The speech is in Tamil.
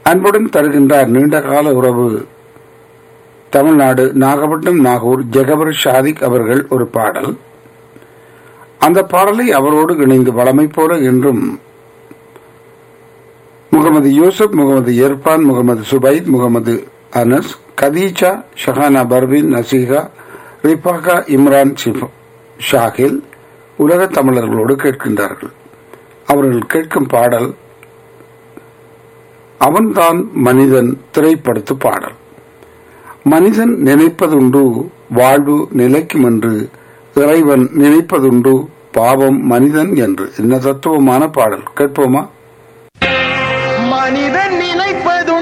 அன்புடன் தருகின்றார் நீண்டகால உறவு தமிழ்நாடு நாகப்பட்டினம் நாகூர் ஜெகபர் ஷாதிக் அவர்கள் ஒரு பாடல். அந்த பாடலை அவரோடு இணைந்து வளமை போல என்றும் முகமது யூசுப், முகமது இர்பான், முகமது சுபைத், முகமது அனஸ், கதீஜா, ஷஹானா பர்வீன், நசீகா, ரிபாகா, இம்ரான், ஷாகில் உலக தமிழர்களோடு கேட்கின்றார்கள். அவர்கள் கேட்கும் பாடல் அவன்தான் மனிதன் திரைப்படத்து பாடல். மனிதன் நினைப்பதுண்டு வாழ்வு நிலைக்கும் என்று, இறைவன் நினைப்பதுண்டு பாவம் மனிதன் என்று. என்ன தத்துவமான பாடல், கேட்போமா? மனிதன் நினைப்பது